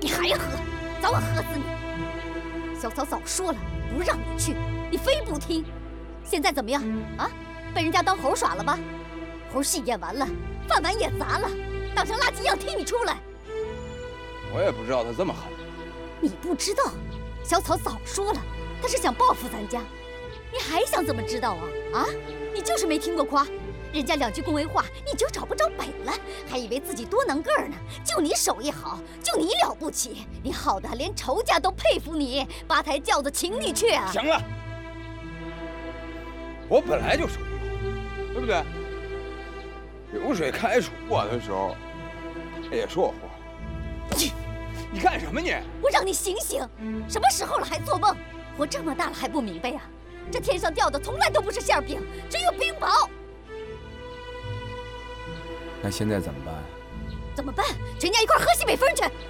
你还喝，早晚喝死你！小草早说了不让你去，你非不听。现在怎么样啊？被人家当猴耍了吧？猴戏演完了，饭碗也砸了，当成垃圾一样踢你出来。 我也不知道他这么狠。 你不知道，小草早说了，他是想报复咱家。你还想怎么知道啊？啊？你就是没听过夸。人家2句恭维话，你就找不着北了，还以为自己多能个儿呢。就你手艺好，就你了不起，你好的连仇家都佩服你，8抬轿子请你去啊！ 行了，我本来就手艺好，对不对？流水开除我的时候，也说我话。你干什么你？ 我让你醒醒，什么时候了还做梦？活这么大了还不明白呀？这天上掉的从来都不是馅饼，只有冰雹。 那现在怎么办？ 怎么办？全家一块喝西北风去！